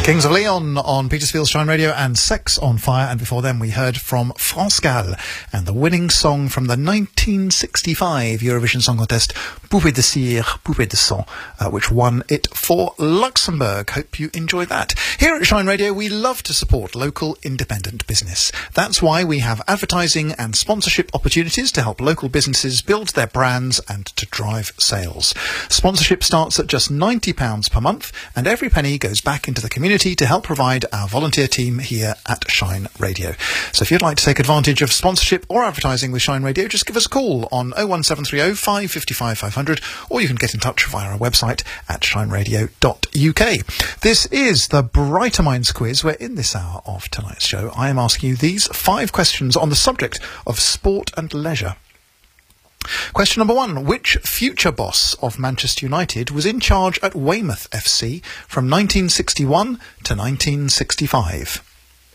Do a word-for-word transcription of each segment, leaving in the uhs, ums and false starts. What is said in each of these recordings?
Kings of Leon on Petersfield's Shine Radio and Sex on Fire. And before then we heard from France Gall and the winning song from the nineteen sixty-five Eurovision Song Contest, Poupée de Cire, Poupée de Sang, uh, which won it for Luxembourg. Hope you enjoy that. Here at Shine Radio we love to support local independent business. That's why we have advertising and sponsorship opportunities to help local businesses build their brands and to drive sales. Sponsorship starts at just ninety pounds per month and every penny goes back into the community to help provide our volunteer team here at Shine Radio. So if you'd like to take advantage of sponsorship or advertising with Shine Radio, just give us a call on oh one seven three oh, five five five, five hundred, or you can get in touch via our website at shine radio dot U K. This is the Brighter Minds quiz, where in this hour of tonight's show I am asking you these five questions on the subject of sport and leisure. Question number one. Which future boss of Manchester United was in charge at Weymouth F C from nineteen sixty-one to nineteen sixty-five?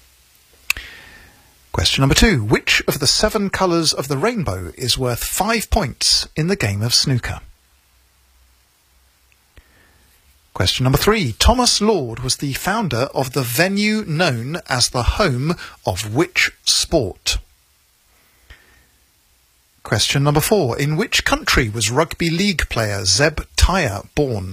Question number two. Which of the seven colours of the rainbow is worth five points in the game of snooker? Question number three. Thomas Lord was the founder of the venue known as the home of which sport? Question number four. In which country was rugby league player Zeb Tyre born?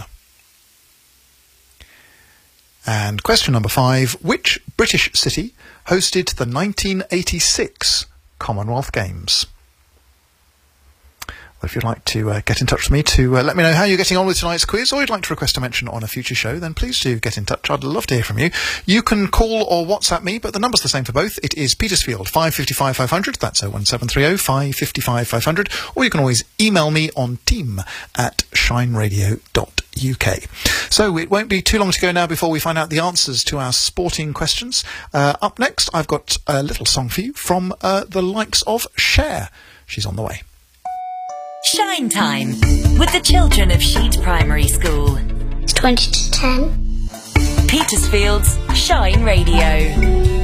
And question number five. Which British city hosted the nineteen eighty-six Commonwealth Games? Well, if you'd like to uh, get in touch with me to uh, let me know how you're getting on with tonight's quiz, or you'd like to request a mention on a future show, then please do get in touch. I'd love to hear from you. You can call or WhatsApp me, but the number's the same for both. It is Petersfield five five five, five hundred. That's oh one seven three oh, five five five, five hundred. Or you can always email me on team at shine radio dot U K. So it won't be too long to go now before we find out the answers to our sporting questions. Uh, up next, I've got a little song for you from uh, the likes of Cher. She's on the way. Shine Time with the children of Sheet Primary School. It's twenty to ten. Petersfield's Shine Radio.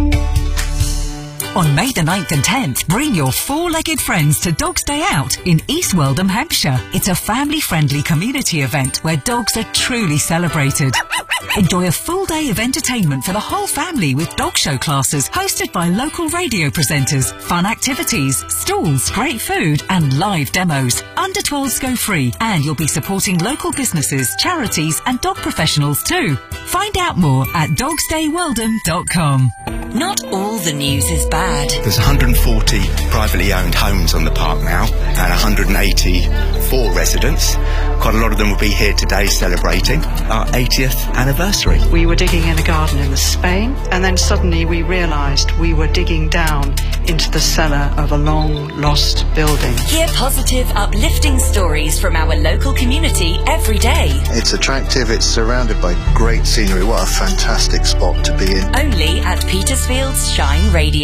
On May the ninth and tenth, bring your four-legged friends to Dogs Day Out in East Weldham, Hampshire. It's a family-friendly community event where dogs are truly celebrated. Enjoy a full day of entertainment for the whole family with dog show classes hosted by local radio presenters, fun activities, stalls, great food and live demos. Under twelves go free and you'll be supporting local businesses, charities and dog professionals too. Find out more at dogs day weldham dot com. Not all the news is bad. There's one hundred forty privately owned homes on the park now and one hundred eighty-four residents. Quite a lot of them will be here today celebrating our eightieth anniversary. We were digging in a garden in the Spain and then suddenly we realised we were digging down into the cellar of a long lost building. Hear positive, uplifting stories from our local community every day. It's attractive, it's surrounded by great scenery. What a fantastic spot to be in. Only at Petersfield's Shine Radio.